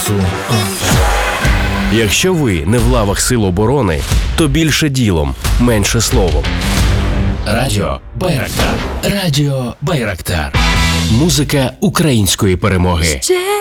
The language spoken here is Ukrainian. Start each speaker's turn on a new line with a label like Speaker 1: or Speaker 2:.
Speaker 1: часу.
Speaker 2: Якщо ви не в лавах Сил оборони, то більше ділом, менше словом. Радіо Байрактар. Радіо Байрактар. Музика української перемоги.